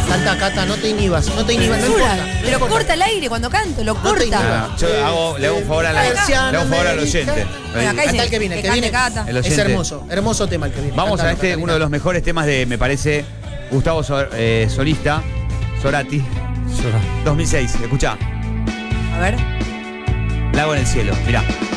Canta, Cata, no te inhibas, no importa. Pero corta el aire cuando canto, lo te corta. inhibas. Yo le hago un favor al oyente. Bueno, acá Ahí está dice el que viene, que cante Cata. El Es oyente. hermoso tema el que viene. Vamos a Cántalo, uno de los mejores temas de, me parece, Gustavo Solista, Sorati, 2006. Escuchá. A ver. Lago en el cielo, mirá.